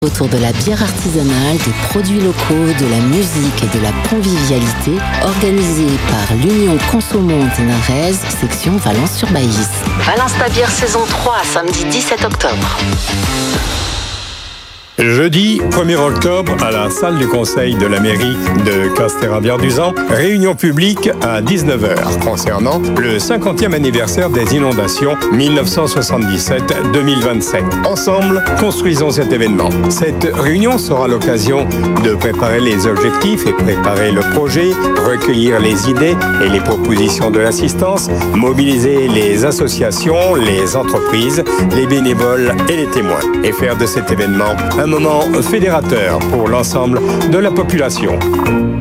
Autour de la bière artisanale, des produits locaux, de la musique et de la convivialité, organisée par l'Union Consommons Hénarez, section Valence-sur-Baïs. Valence ta bière saison 3, samedi 17 octobre. Jeudi 1er octobre, à la salle du conseil de la mairie de Castérabière-Duzan, réunion publique à 19h concernant le 50e anniversaire des inondations 1977-2027. Ensemble, construisons cet événement. Cette réunion sera l'occasion de préparer les objectifs et préparer le projet, recueillir les idées et les propositions de l'assistance, mobiliser les associations, les entreprises, les bénévoles et les témoins et faire de cet événement un moment fédérateur pour l'ensemble de la population.